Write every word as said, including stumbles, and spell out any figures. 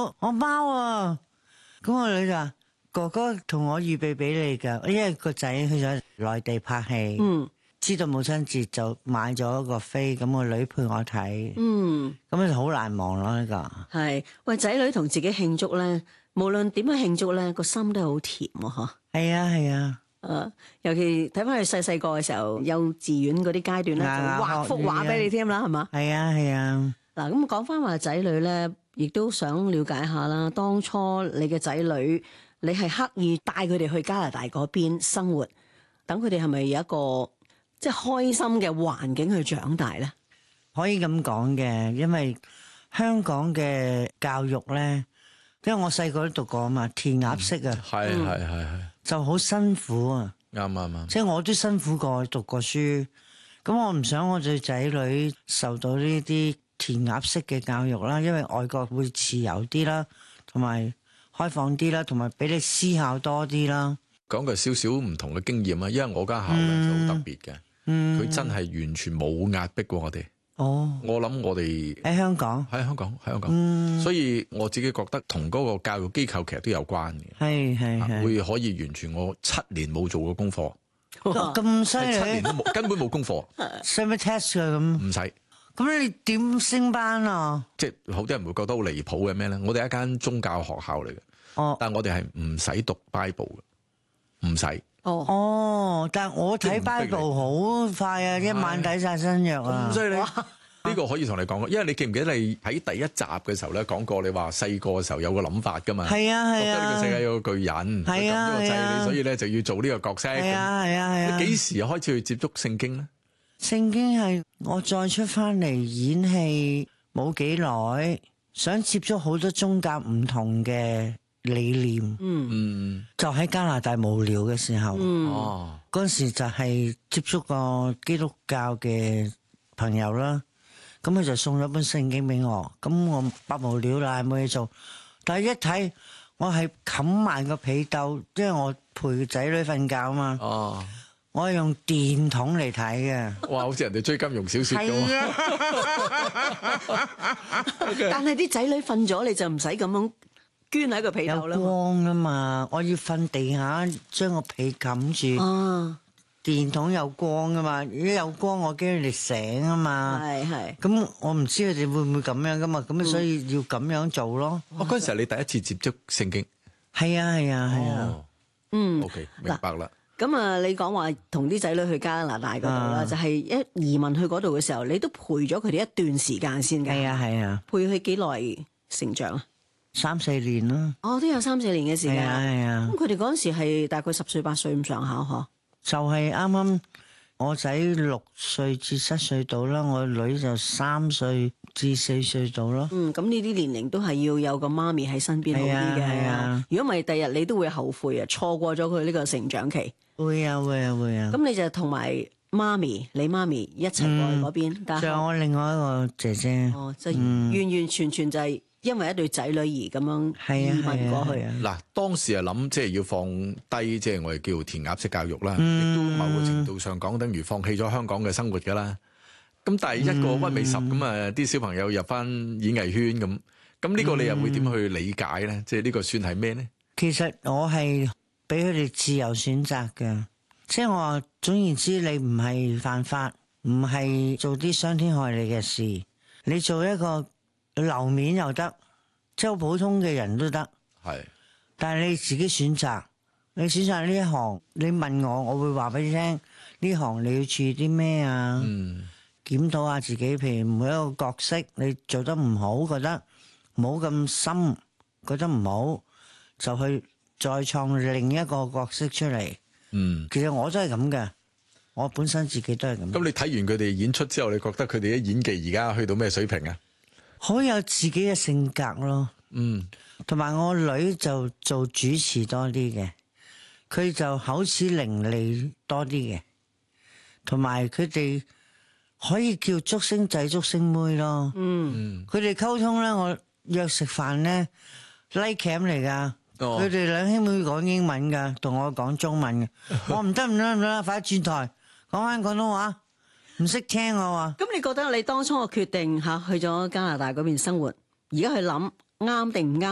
我我貓啊，咁我女就話哥哥同我預備俾你噶，因為個仔去咗內地拍戲，嗯，知道母親節就買咗個飛，咁個女陪我睇，嗯，咁就好難忘咯呢個。 係，喂，仔女同自己慶祝咧，無論點樣慶祝咧，個心都係好甜喎，嗬。 係啊係啊。 誒，尤其睇翻佢細細個嘅時候，幼稚園嗰啲階段咧，就畫幅畫俾你添啦，係嘛？ 係啊係啊。 嗱，咁講翻話仔女咧，亦都想了解下啦。當初你嘅仔女，你係刻意帶佢哋去加拿大嗰邊生活，等佢哋係咪有一個即係開心嘅環境去長大咧？ 可以咁講嘅，因為香港嘅教育咧，因為我細個都讀過啊嘛，填鴨式啊， 係係係係， 就好辛苦啊。 啱啱啱， 即係我都辛苦過讀過書，咁我唔想我對仔女受到呢啲填鴨式嘅教育啦，因為外國會自由啲啦，同埋開放啲啦，同埋俾你思考多啲啦。 講句少少唔同嘅經驗啊，因為我間校咧就好特別嘅，佢、嗯、真係完全冇壓迫過我哋。哦，我諗我哋喺香港， 喺香港，喺香港，嗯、所以我自己覺得同嗰個教育機構其實都有關嘅。 係係係， 會可以完全我七年冇做過功課， 咁犀利， 七年都冇，根本冇功課， 使乜 test 㗎咁？ 唔使。 咁你點升班啊？ 即係好多人會覺得好離譜嘅咩咧？我哋一間宗教學校嚟嘅，哦，但係我哋係唔使讀 Bible 嘅，唔使。 哦哦，但係我睇 Bible 好快啊，一晚睇晒新約啊！ 咁犀利，呢個可以同你講，因為你記唔記得你喺第一集嘅時候咧講過，你話細個嘅時候有個諗法噶嘛？係啊係啊，覺得呢個世界有個巨人，係啊係啊，所以咧就要做呢個角色。係啊係啊係啊！你幾時開始去接觸聖經咧？ 聖經係我再出翻嚟演戲冇幾耐，想接觸好多宗教唔同嘅理念，嗯嗯，就喺加拿大無聊嘅時候，嗯，哦，嗰時就係接觸個基督教嘅朋友啦，咁佢就送咗本聖經俾我，咁我百無聊賴冇嘢做，但係一睇我係冚埋個被竇，因為我陪仔女瞓覺啊嘛，哦，我係用電筒嚟睇嘅， 哇，好似人哋追金庸小說咁，係啊，但係啲仔女瞓咗，你就唔使咁樣。捐喺個被竇啦， 有光啊嘛！我要瞓地下，將個被冚住。啊，電筒有光啊嘛！如果有光，我驚佢哋醒啊嘛。係係。咁我唔知佢哋會唔會咁樣噶嘛？咁、嗯、所以要咁樣做咯。 我嗰陣時係你第一次接觸聖經。 係啊係啊係啊。 嗯。 OK，明白啦。 咁啊，你講話同啲仔女去加拿大嗰度啦，就係一移民去嗰度嘅時候，你都陪咗佢哋一段時間先㗎。 係啊係啊。 陪佢幾耐成長啊？ 三四年咯， 哦，都有三四年嘅時間。係啊係啊。 咁佢哋嗰陣時係大概十歲八歲咁上下嗬。 就係啱啱我仔六歲至七歲到啦，我女就三歲至四歲到咯。 嗯，咁呢啲年齡都係要有個媽咪喺身邊好啲嘅。係啊。如果唔係，第日你都會後悔啊，錯過咗佢呢個成長期。 會啊會啊會啊。 咁你就同埋媽咪，你媽咪一齊過去嗰邊。 仲有我另外一個姐姐。 哦，就完完全全就係。因為一對仔女而咁樣移民過去啊！ 嗱，當時係諗即係要放低，即係我哋叫填鴨式教育啦，亦、嗯、都某個程度上講，等於放棄咗香港嘅生活噶啦。咁但係一個屈尾十咁啊，啲、嗯、小朋友入翻演藝圈咁，咁呢個你又會點去理解咧？嗯、即係呢個算係咩咧？ 其實我係俾佢哋自由選擇嘅，即係我話總言之，你唔係犯法，唔係做啲傷天害理嘅事，你做一個。樓面又得，即係普通嘅人都得。係，但係你自己選擇，你選擇呢一行，你問我，我會話俾你聽，呢行你要注意啲咩啊？嗯，檢討下自己，譬如每一個角色你做得唔好，覺得冇咁深，覺得唔好，就去再創另一個角色出嚟。嗯，其實我都係咁嘅，我本身自己都係咁。 咁你睇完佢哋演出之後，你覺得佢哋嘅演技而家去到咩水平啊？ 好有自己嘅性格咯，嗯，同埋我女就做主持多啲嘅，佢就口齒伶俐多啲嘅，同埋佢哋可以叫竹升仔竹升妹咯，嗯，佢哋溝通咧，我約食飯咧 like cam 嚟噶，佢哋兩兄妹講英文噶，同我講中文嘅，我唔得唔得唔得，快啲轉台講翻廣東話。唔識聽我話， 咁你覺得你當初嘅決定吓去咗加拿大嗰邊生活，而家去諗啱定唔啱？